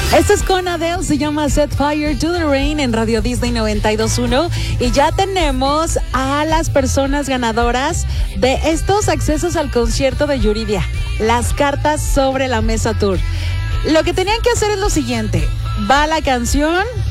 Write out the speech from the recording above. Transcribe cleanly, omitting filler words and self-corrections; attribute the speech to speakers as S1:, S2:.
S1: Esto es con Adele, se llama Set Fire to the Rain en Radio Disney 92.1 y ya tenemos a las personas ganadoras de estos accesos al concierto de Yuridia, las cartas sobre la mesa tour. Lo que tenían que hacer es lo siguiente: va la canción,